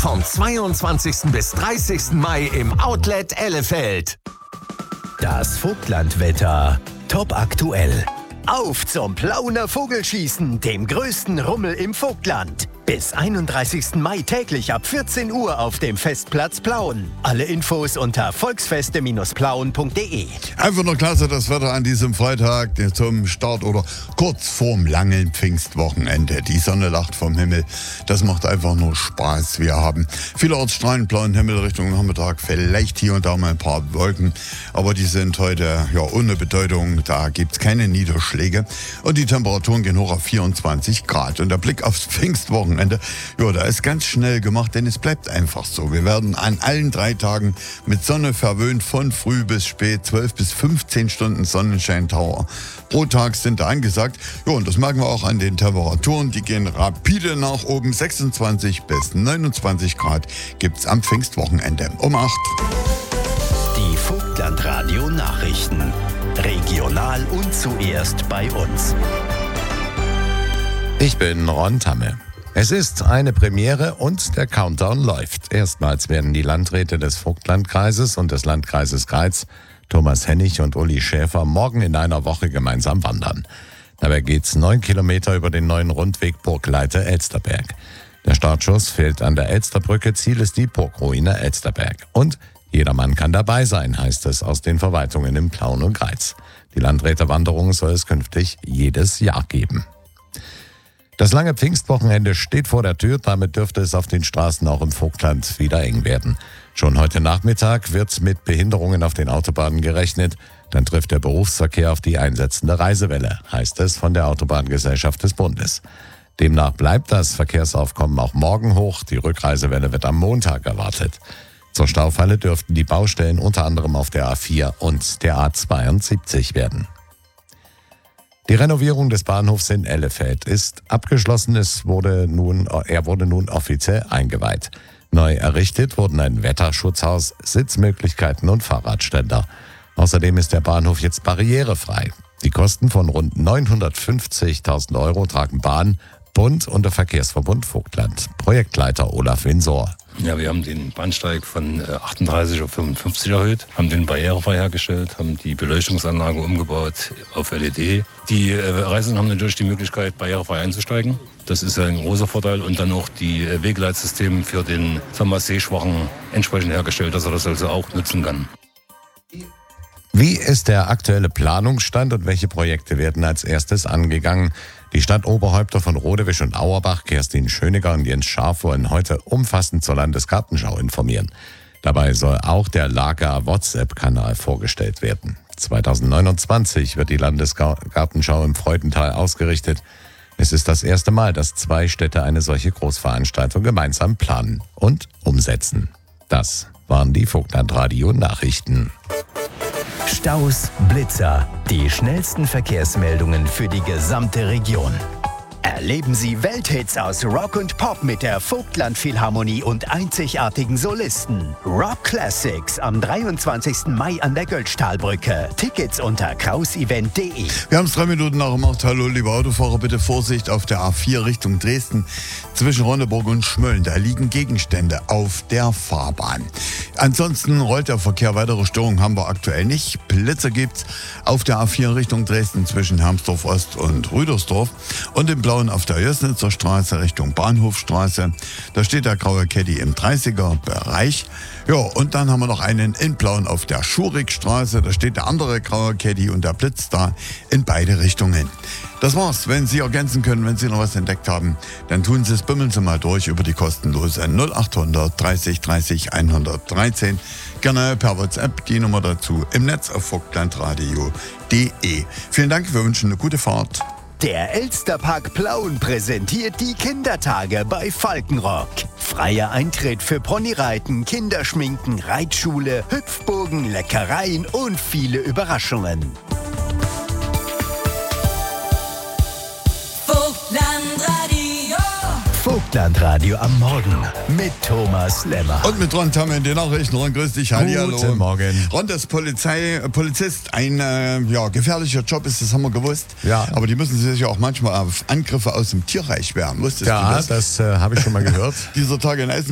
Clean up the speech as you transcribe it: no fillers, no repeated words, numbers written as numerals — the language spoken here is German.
Vom 22. bis 30. Mai im Outlet Ellefeld. Das Vogtlandwetter. Top aktuell. Auf zum Plauener Vogelschießen, dem größten Rummel im Vogtland. Bis 31. Mai täglich ab 14 Uhr auf dem Festplatz Plauen. Alle Infos unter volksfeste-plauen.de. Einfach nur klasse, das Wetter an diesem Freitag zum Start oder kurz vorm langen Pfingstwochenende. Die Sonne lacht vom Himmel. Das macht einfach nur Spaß. Wir haben vielerorts strahlend blauen Himmel Richtung Nachmittag. Vielleicht hier und da mal ein paar Wolken. Aber die sind heute ohne Bedeutung. Da gibt es keine Niederschläge. Und die Temperaturen gehen hoch auf 24 Grad. Und der Blick aufs Pfingstwochenende, da ist ganz schnell gemacht, denn es bleibt einfach so. Wir werden an allen 3 Tagen mit Sonne verwöhnt, von früh bis spät. 12 bis 15 Stunden Sonnenschein pro Tag sind da angesagt. Und das merken wir auch an den Temperaturen. Die gehen rapide nach oben. 26 bis 29 Grad gibt es am Pfingstwochenende um 8. Die Vogtlandradio Nachrichten. Regional und zuerst bei uns. Ich bin Ron Tamme. Es ist eine Premiere und der Countdown läuft. Erstmals werden die Landräte des Vogtlandkreises und des Landkreises Greiz, Thomas Hennig und Uli Schäfer, morgen in einer Woche gemeinsam wandern. Dabei geht's 9 Kilometer über den neuen Rundweg Burgleite-Elsterberg. Der Startschuss fällt an der Elsterbrücke, Ziel ist die Burgruine Elsterberg. Und jedermann kann dabei sein, heißt es aus den Verwaltungen in Plauen und Greiz. Die Landrätewanderung soll es künftig jedes Jahr geben. Das lange Pfingstwochenende steht vor der Tür, damit dürfte es auf den Straßen auch im Vogtland wieder eng werden. Schon heute Nachmittag wird mit Behinderungen auf den Autobahnen gerechnet. Dann trifft der Berufsverkehr auf die einsetzende Reisewelle, heißt es von der Autobahngesellschaft des Bundes. Demnach bleibt das Verkehrsaufkommen auch morgen hoch. Die Rückreisewelle wird am Montag erwartet. Zur Staufalle dürften die Baustellen unter anderem auf der A4 und der A72 werden. Die Renovierung des Bahnhofs in Ellefeld ist abgeschlossen. Er wurde nun offiziell eingeweiht. Neu errichtet wurden ein Wetterschutzhaus, Sitzmöglichkeiten und Fahrradständer. Außerdem ist der Bahnhof jetzt barrierefrei. Die Kosten von rund 950.000 Euro tragen Bahn, Bund und der Verkehrsverbund Vogtland. Projektleiter Olaf Winsor. Ja, wir haben den Bahnsteig von 38 auf 55 erhöht, haben den barrierefrei hergestellt, haben die Beleuchtungsanlage umgebaut auf LED. Die Reisenden haben natürlich die Möglichkeit, barrierefrei einzusteigen. Das ist ein großer Vorteil. Und dann auch die Wegeleitsysteme für den Sehschwachen entsprechend hergestellt, dass er das also auch nutzen kann. Wie ist der aktuelle Planungsstand und welche Projekte werden als erstes angegangen? Die Stadtoberhäupter von Rodewisch und Auerbach, Kerstin Schöniger und Jens Scharf, wollen heute umfassend zur Landesgartenschau informieren. Dabei soll auch der Lager-WhatsApp-Kanal vorgestellt werden. 2029 wird die Landesgartenschau im Freudental ausgerichtet. Es ist das erste Mal, dass 2 Städte eine solche Großveranstaltung gemeinsam planen und umsetzen. Das waren die Vogtlandradio-Nachrichten. Staus, Blitzer, die schnellsten Verkehrsmeldungen für die gesamte Region. Erleben Sie Welthits aus Rock und Pop mit der Vogtland-Philharmonie und einzigartigen Solisten. Rock Classics am 23. Mai an der Götztalbrücke. Tickets unter krausevent.de. Wir haben es 3 Minuten nach dem 8. Hallo, liebe Autofahrer, bitte Vorsicht auf der A4 Richtung Dresden zwischen Ronneburg und Schmölln. Da liegen Gegenstände auf der Fahrbahn. Ansonsten rollt der Verkehr. Weitere Störungen haben wir aktuell nicht. Blitzer gibt's auf der A4 Richtung Dresden zwischen Hermsdorf Ost und Rüdersdorf und im Blauen auf der Jößnitzer Straße Richtung Bahnhofstraße. Da steht der graue Caddy im 30er-Bereich. Ja, und dann haben wir noch einen in Blauen auf der Schurigstraße. Da steht der andere graue Caddy und der blitzt da in beide Richtungen. Das war's. Wenn Sie ergänzen können, wenn Sie noch was entdeckt haben, dann tun Sie es, bimmeln Sie mal durch über die kostenlose 0800 30 30 113. Gerne per WhatsApp, die Nummer dazu im Netz auf vogtlandradio.de. Vielen Dank, wir wünschen eine gute Fahrt. Der Elsterpark Plauen präsentiert die Kindertage bei Falkenrock. Freier Eintritt für Ponyreiten, Kinderschminken, Reitschule, Hüpfburgen, Leckereien und viele Überraschungen. Vogtlandradio am Morgen mit Thomas Lemmer. Und mit Ron Tamme in den Nachrichten. Ron, grüß dich. Hallihallo. Guten Morgen. Ron, das Polizist, ein gefährlicher Job ist, das haben wir gewusst. Ja. Aber die müssen sich ja auch manchmal auf Angriffe aus dem Tierreich wehren. Wusstest du das? Ja, das habe ich schon mal gehört. Dieser Tage in Essen